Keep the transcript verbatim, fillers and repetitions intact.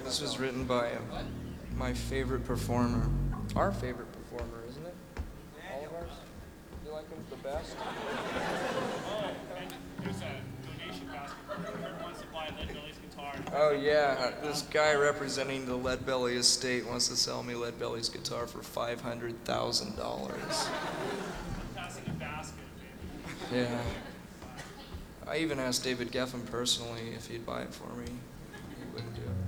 This was written by uh, my favorite performer. Our favorite performer, isn't it? All of ours? You like him the best? Oh, and there's a donation basket. Whoever wants to buy Lead Belly's guitar. Oh yeah, this guy representing the Lead Belly estate wants to sell me Lead Belly's guitar for five hundred thousand dollars. I'm passing a basket, baby. Yeah. I even asked David Geffen personally if he'd buy it for me. He wouldn't do it.